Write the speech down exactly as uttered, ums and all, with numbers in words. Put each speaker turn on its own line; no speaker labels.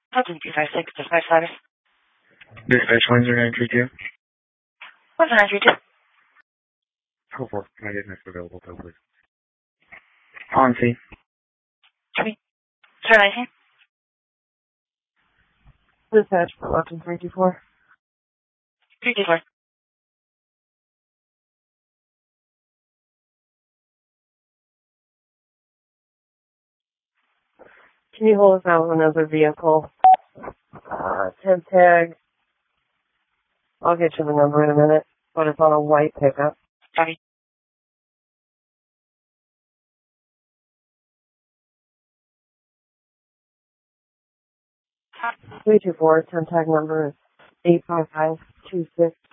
Hudson two five six, dispatch status.
Dispatch one zero nine three two.
one zero nine three two.
Oh, four. Can I get next available code, please? On scene.
Three. zero nineteen.
Dispatch for Lupton three two four.
three two four.
Can you hold us out with another vehicle? Uh, temp tag. I'll get you the number in a minute, but it's on a white pickup.
Sorry.
three two four, temp tag number is eight five five two six